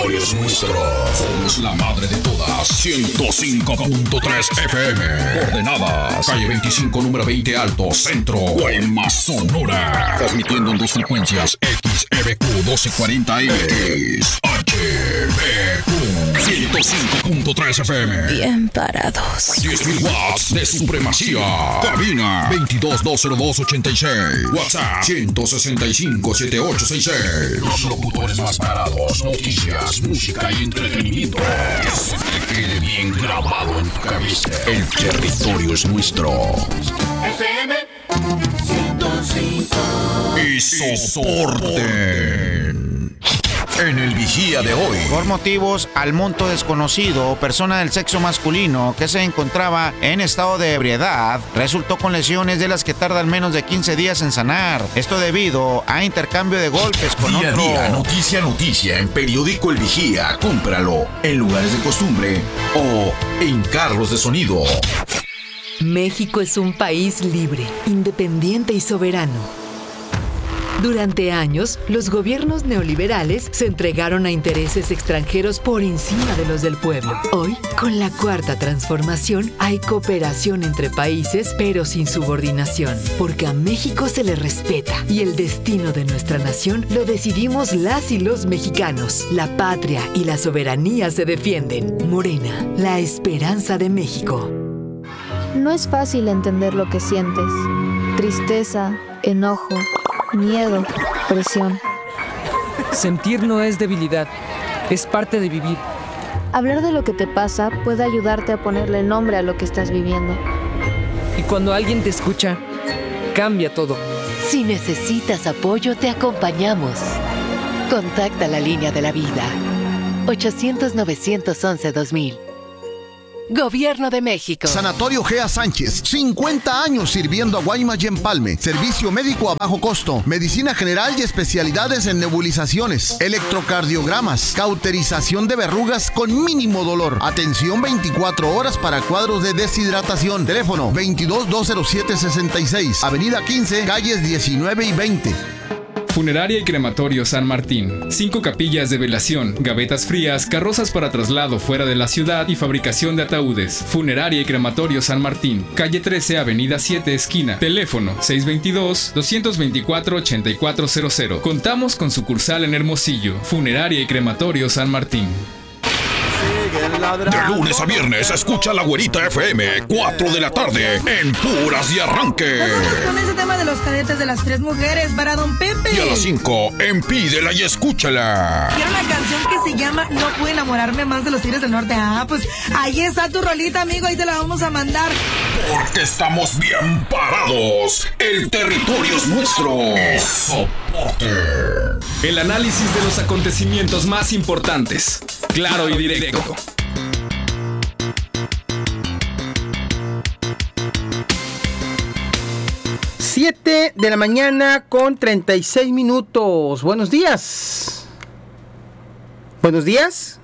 territorio es nuestro. Somos la madre de todas. 105.3 FM. Coordenadas. Calle 25, número 20 Alto, Centro. Guaymas, Sonora. Transmitiendo en dos frecuencias. XEBQ 1240M. XHBQ 105.3 FM. Bien parados. 10.000 watts de supremacía. Cabina 22-202-86. WhatsApp 165-7866. Los locutores más parados. Noticias, música y entretenimiento. Que se te quede bien grabado en tu cabeza. El territorio es nuestro. FM 105. Y soporten. En el vigía de hoy. Por motivos al monto desconocido, persona del sexo masculino que se encontraba en estado de ebriedad resultó con lesiones de las que tardan menos de 15 días en sanar. Esto debido a intercambio de golpes con Día a otro. día, noticia en Periódico El Vigía. Cómpralo en lugares de costumbre o en carros de sonido. México es un país libre, independiente y soberano. Durante años, los gobiernos neoliberales se entregaron a intereses extranjeros por encima de los del pueblo. Hoy, con la Cuarta Transformación, hay cooperación entre países, pero sin subordinación, porque a México se le respeta y el destino de nuestra nación lo decidimos las y los mexicanos. La patria y la soberanía se defienden. Morena, la esperanza de México. No es fácil entender lo que sientes. Tristeza, enojo, miedo, presión. Sentir no es debilidad, es parte de vivir. Hablar de lo que te pasa puede ayudarte a ponerle nombre a lo que estás viviendo. Y cuando alguien te escucha, cambia todo. Si necesitas apoyo, te acompañamos. Contacta la línea de la vida. 800-911-2000. Gobierno de México. Sanatorio Gea Sánchez, 50 años sirviendo a Guaymas y Empalme. Servicio médico a bajo costo, medicina general y especialidades en nebulizaciones, electrocardiogramas, cauterización de verrugas con mínimo dolor. Atención 24 horas para cuadros de deshidratación. Teléfono 22-207-66, Avenida 15, calles 19 y 20. Funeraria y Crematorio San Martín. 5 capillas de velación, gavetas frías, carrozas para traslado fuera de la ciudad y fabricación de ataúdes. Funeraria y Crematorio San Martín. Calle 13, Avenida 7, esquina. Teléfono 622-224-8400. Contamos con sucursal en Hermosillo. Funeraria y Crematorio San Martín. De lunes a viernes, escucha La Güerita FM, 4 de la tarde, en Puras y Arranque. Con ese tema de los cadetes de las 3 mujeres para Don Pepe. Y a las 5, en Pídela y Escúchala. Quiero una canción que se llama No pude enamorarme más de los Tigres del Norte. Ah, pues ahí está tu rolita, amigo, ahí te la vamos a mandar. Porque estamos bien parados. El territorio es nuestro. Soporte. El análisis de los acontecimientos más importantes. Claro y directo. Siete de la mañana con 36 minutos. Buenos días. Buenos días.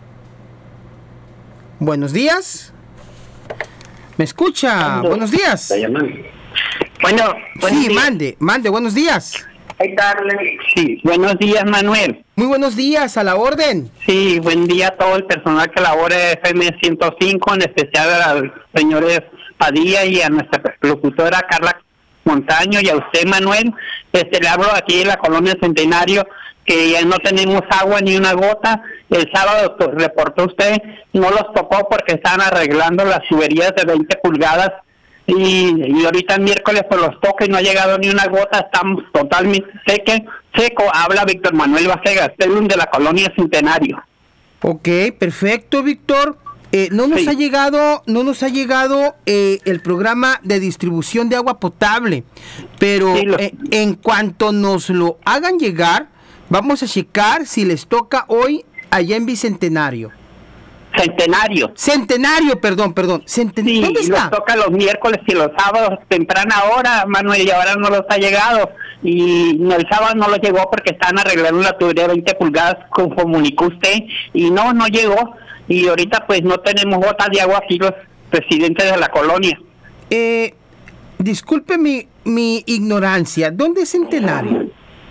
Buenos días. ¿Me escucha? Buenos días. Bueno, sí, mande, buenos días. Sí, buenos días, Manuel. Muy buenos días, a la orden. Sí, buen día a todo el personal que labora en FM 105, en especial a los señores Padilla y a nuestra locutora Carla Montaño y a usted, Manuel. Le hablo aquí en la colonia Centenario, que ya no tenemos agua ni una gota. El sábado reportó usted, no los tocó porque estaban arreglando las tuberías de 20 pulgadas. Y ahorita el miércoles pues los toca y no ha llegado ni una gota, estamos totalmente seco. Habla Víctor Manuel Bacegas, de la colonia Centenario. Ok, perfecto, Víctor. No nos ha llegado el programa de distribución de agua potable, pero en cuanto nos lo hagan llegar, vamos a checar si les toca hoy allá en Bicentenario. Centenario, perdón. Sí, ¿dónde está? Los toca los miércoles y los sábados temprana hora, Manuel, y ahora no los ha llegado. Y el sábado no los llegó porque estaban arreglando la tubería de 20 pulgadas, como comunicó usted, y no llegó. Y ahorita pues no tenemos gotas de agua aquí los residentes de la colonia. Disculpe mi ignorancia, ¿dónde es Centenario?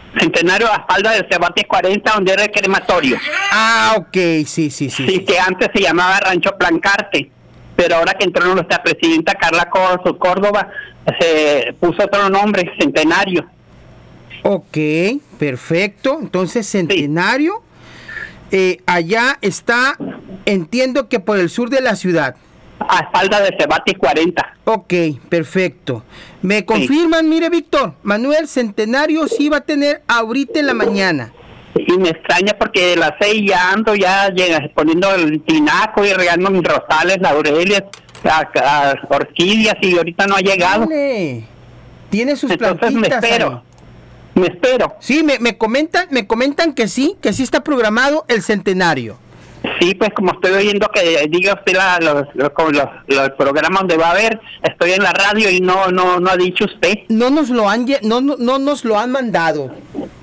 Centenario a espalda del Cebatis 40, donde era el crematorio. Ah, ok, sí. Sí, que antes se llamaba Rancho Plancarte, pero ahora que entró nuestra presidenta Carla Córdoba, se puso otro nombre, Centenario. Ok, perfecto. Entonces, Centenario, allá está, entiendo que por el sur de la ciudad. A espalda de Cebatis 40. Ok, perfecto. Me confirman, mire, Víctor, Manuel, Centenario sí va a tener ahorita en la mañana. Y me extraña porque de las 6 ya ando poniendo el tinaco y regando mis rosales, laurelias, orquídeas, y ahorita no ha llegado. Dale. Tiene sus plantitas. Me espero. Sí, me comentan que sí está programado el Centenario. Sí, pues como estoy oyendo que diga usted los programas donde va a haber, estoy en la radio y no ha dicho usted. No nos lo han mandado.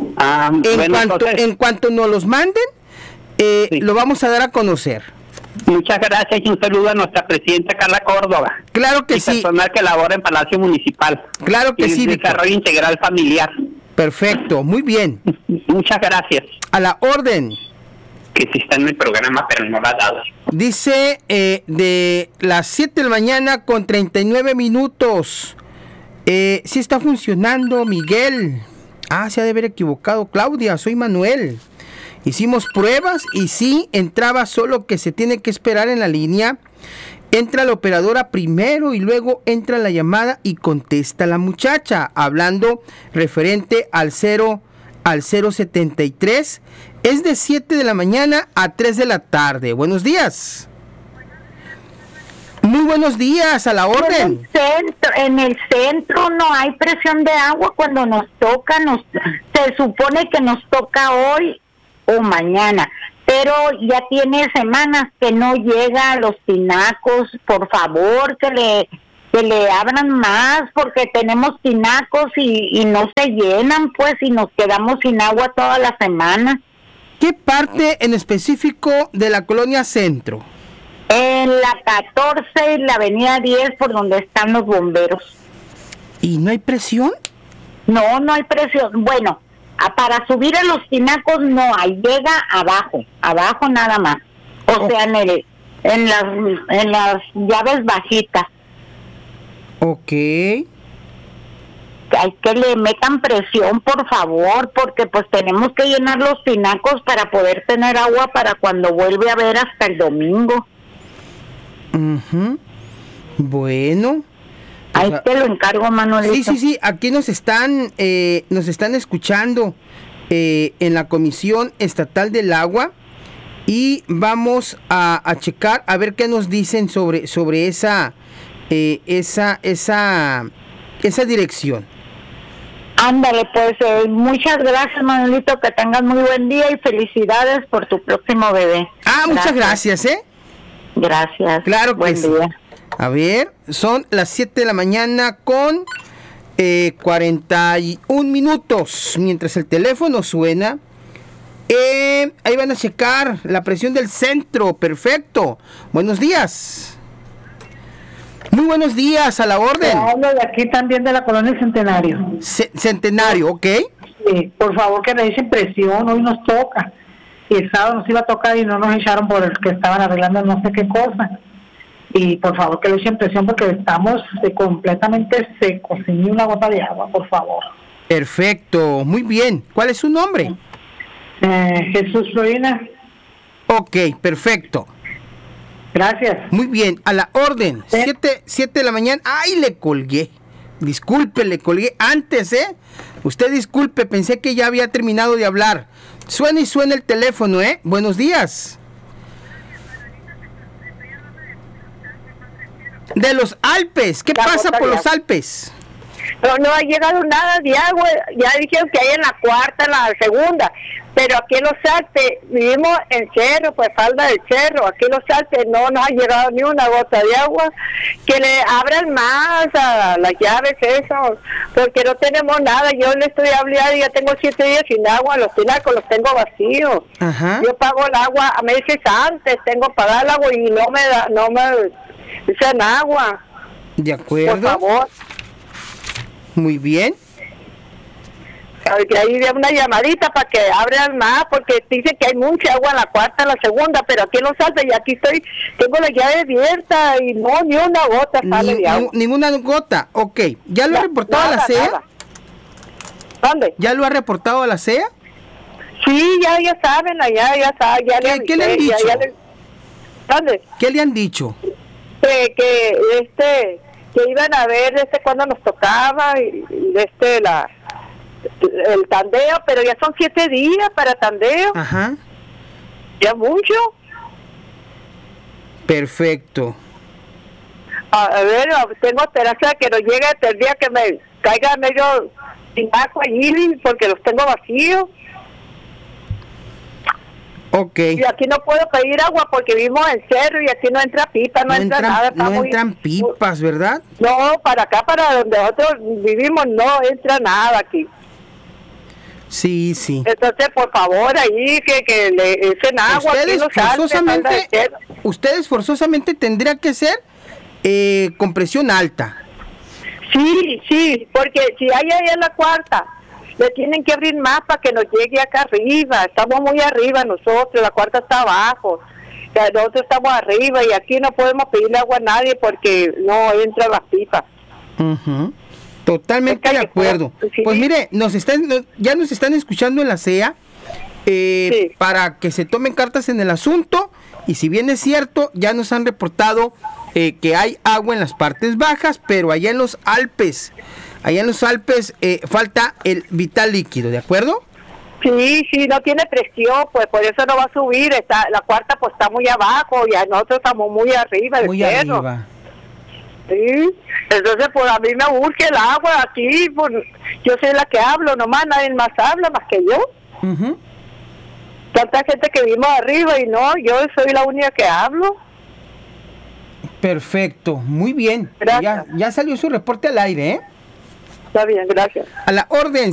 En cuanto nos los manden, lo vamos a dar a conocer. Muchas gracias y un saludo a nuestra presidenta Carla Córdoba. Claro que sí. Personal que labora en Palacio Municipal. Claro que sí. Desarrollo integral familiar. Perfecto, muy bien. Muchas gracias. A la orden. Que sí está en el programa, pero no lo ha dado. Dice de las 7 de la mañana con 39 minutos. Sí está funcionando, Miguel. Se ha de haber equivocado, Claudia. Soy Manuel. Hicimos pruebas y sí entraba, solo que se tiene que esperar en la línea. Entra la operadora primero y luego entra la llamada y contesta la muchacha, hablando referente al 073. Es de 7 de la mañana a 3 de la tarde. Buenos días. Muy buenos días, a la orden. En el centro no hay presión de agua cuando nos toca. Se supone que nos toca hoy o mañana, pero ya tiene semanas que no llega a los tinacos. Por favor, que le abran más, porque tenemos tinacos y no se llenan, pues, y nos quedamos sin agua toda la semana. ¿Qué parte en específico de la colonia Centro? En la 14 y la avenida 10, por donde están los bomberos. ¿Y no hay presión? No hay presión. Bueno, para subir a los tinacos no hay, llega abajo nada más. O sea, en las llaves bajitas. Ok. Hay que le metan presión, por favor, porque pues tenemos que llenar los tinacos para poder tener agua para cuando vuelve a ver hasta el domingo. Bueno. Ahí te lo encargo, Manuelito. Sí, aquí nos están escuchando en la Comisión Estatal del Agua y vamos a checar a ver qué nos dicen sobre esa dirección. Ándale, pues muchas gracias, Manuelito, que tengas muy buen día y felicidades por tu próximo bebé. Muchas gracias, Gracias. Claro que sí. A ver, son las 7 de la mañana con 41 minutos. Mientras el teléfono suena, ahí van a checar la presión del centro. Perfecto. Buenos días. Muy buenos días, a la orden. Hablo de aquí también de la colonia Centenario. Centenario, ok. Sí, por favor que le echen presión, hoy nos toca. Y el sábado nos iba a tocar y no nos echaron por el que estaban arreglando no sé qué cosa. Y por favor que le echen presión porque estamos completamente secos, sin ni una gota de agua, por favor. Perfecto, muy bien. ¿Cuál es su nombre? Jesús Florina. Ok, perfecto. Gracias. Muy bien, a la orden. 7 de la mañana. ¡Ay, le colgué! Disculpe, le colgué antes, Usted disculpe, pensé que ya había terminado de hablar. Suena y suena el teléfono, Buenos días. De los Alpes. ¿Qué pasa por los Alpes? No ha llegado nada de agua. Ya dijeron que hay en la cuarta, en la segunda. Pero aquí en Los Alpes, vivimos en Cerro, pues falda del Cerro. Aquí en Los Alpes no nos ha llegado ni una gota de agua. Que le abran más a las llaves eso, porque no tenemos nada. Yo le estoy hablando y ya tengo 7 días sin agua. Los tinacos los tengo vacíos. Ajá. Yo pago el agua a meses antes, tengo que pagar el agua y no me echan agua. De acuerdo. Por favor. Muy bien. que ahí de una llamadita para que abran más, porque dicen que hay mucha agua en la cuarta, en la segunda, pero aquí en Los Altos, y aquí tengo la llave abierta y no, ni una gota sale de agua. Ninguna gota, ok. ¿Ya lo ha reportado a la CEA? ¿Dónde? ¿Ya lo ha reportado a la CEA? Sí, ya saben, ya saben. ¿Qué le han dicho? ¿Dónde? ¿Qué le han dicho? Que iban a ver cuando nos tocaba y el tandeo, pero ya son 7 días para tandeo. Ajá. Ya mucho. Perfecto. A ver, tengo esperanza de que nos llegue hasta el día que me caiga medio sin agua allí, porque los tengo vacíos. Ok. Y aquí no puedo pedir agua porque vivimos en cerro y aquí no entra pipa, no entra nada. No entran pipas, ¿verdad? No, para acá, para donde nosotros vivimos, no entra nada aquí. Sí. Entonces, por favor, ahí que le echen agua. Ustedes forzosamente tendrían que ser con presión alta. Sí, porque si hay ahí en la cuarta, le tienen que abrir más para que nos llegue acá arriba. Estamos muy arriba nosotros, la cuarta está abajo. Nosotros estamos arriba y aquí no podemos pedirle agua a nadie porque no entra las pipas. Totalmente de acuerdo. Sí. Pues mire, ya nos están escuchando en la CEA para que se tomen cartas en el asunto, y si bien es cierto, ya nos han reportado que hay agua en las partes bajas, pero allá en los Alpes falta el vital líquido, ¿de acuerdo? Sí, no tiene presión, pues por eso no va a subir. La cuarta pues está muy abajo y nosotros estamos muy arriba del cerro. Arriba. Sí, entonces pues a mí me urge el agua aquí, pues yo soy la que hablo, nomás nadie más habla más que yo. Tanta gente que vimos arriba y no, yo soy la única que hablo. Perfecto, muy bien. Ya salió su reporte al aire, ¿eh? Está bien, gracias. A la orden.